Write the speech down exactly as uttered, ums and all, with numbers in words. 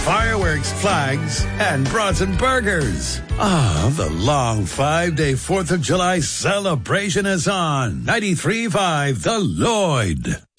Fireworks, flags, and brats and burgers. Ah, the long five-day fourth of July celebration is on. ninety-three point five The Lloyd.